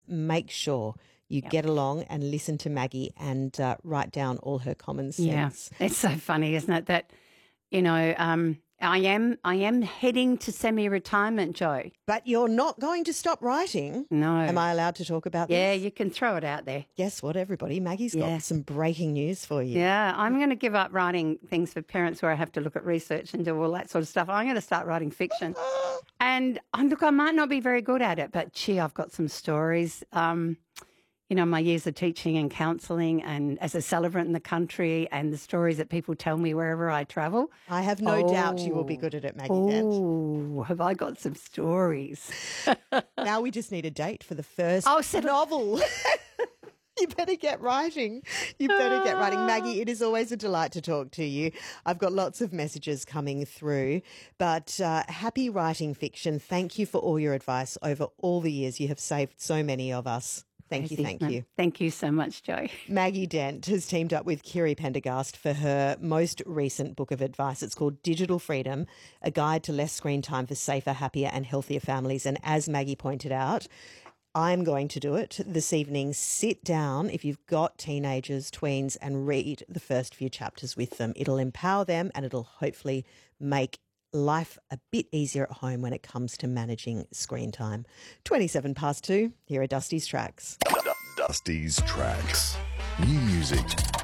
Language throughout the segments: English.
make sure you get along and listen to Maggie and write down all her common sense. Yeah, it's so funny, isn't it? That, you know, I am heading to semi-retirement, Joe. But you're not going to stop writing. No. Am I allowed to talk about this? Yeah, you can throw it out there. Guess what, everybody? Maggie's got some breaking news for you. Yeah, I'm going to give up writing things for parents where I have to look at research and do all that sort of stuff. I'm going to start writing fiction. And look, I might not be very good at it, but gee, I've got some stories. You know, my years of teaching and counselling and as a celebrant in the country and the stories that people tell me wherever I travel. I have no doubt you will be good at it, Maggie Dent. Oh, have I got some stories? Now we just need a date for the first novel. You better get writing. You better get writing. Maggie, it is always a delight to talk to you. I've got lots of messages coming through, but happy writing fiction. Thank you for all your advice over all the years. You have saved so many of us. Thank you. Thank you so much, Joe. Maggie Dent has teamed up with Kiri Pendergast for her most recent book of advice. It's called Digital Freedom, A Guide to Less Screen Time for Safer, Happier and Healthier Families. And as Maggie pointed out, I'm going to do it this evening. Sit down if you've got teenagers, tweens, and read the first few chapters with them. It'll empower them and it'll hopefully make life a bit easier at home when it comes to managing screen time. 2:27. Here are Dusty's Tracks. Dusty's Tracks. New music.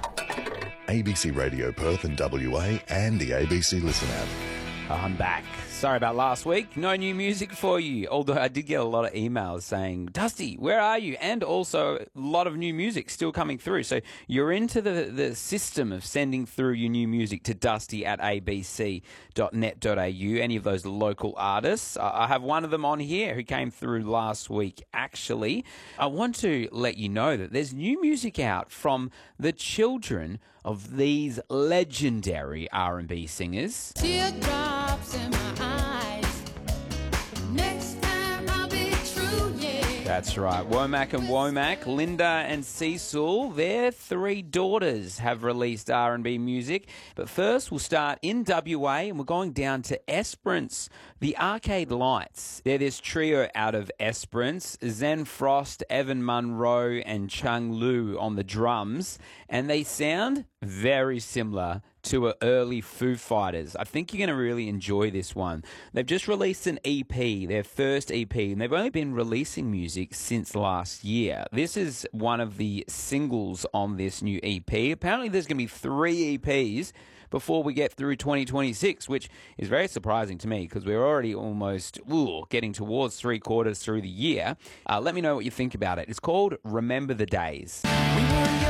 ABC Radio Perth and WA and the ABC Listen app. I'm back. Sorry about last week. No new music for you. Although I did get a lot of emails saying, Dusty, where are you? And also a lot of new music still coming through. So you're into the system of sending through your new music to dusty@abc.net.au, any of those local artists. I have one of them on here who came through last week, actually. I want to let you know that there's new music out from the children of these legendary R&B singers. Teardrops in my eyes. Next time I'll be true, yeah. That's right. Womack and Womack, Linda and Cecil, their three daughters have released R&B music. But first, we'll start in WA and we're going down to Esperance. The Arcade Lights. They're this trio out of Esperance. Zen Frost, Evan Munro and Chung Lu on the drums. And they sound very similar to early Foo Fighters. I think you're going to really enjoy this one. They've just released an EP, their first EP, and they've only been releasing music since last year. This is one of the singles on this new EP. Apparently there's going to be 3 EPs before we get through 2026, which is very surprising to me because we're already almost getting towards 3/4 through the year. Let me know what you think about it. It's called Remember the Days.